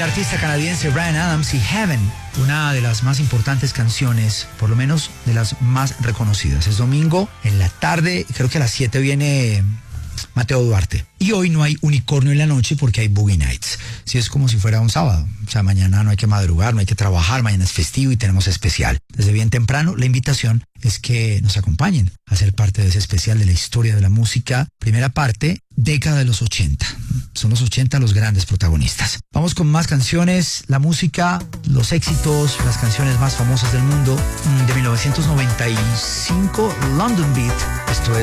El artista canadiense Bryan Adams y Heaven, una de las más importantes canciones, por lo menos de las más reconocidas. Es domingo en la tarde, creo que a las 7 viene Mateo Duarte. Y hoy no hay unicornio en la noche porque hay Boogie Nights. Sí, es como si fuera un sábado. O sea, mañana no hay que madrugar, no hay que trabajar, mañana es festivo y tenemos especial. Desde bien temprano, la invitación es que nos acompañen a ser parte de ese especial de la historia de la música. Primera parte, década de los 80. Son los 80 los grandes protagonistas. Vamos con más canciones, la música, los éxitos, las canciones más famosas del mundo. De 1995, London Beat. Esto es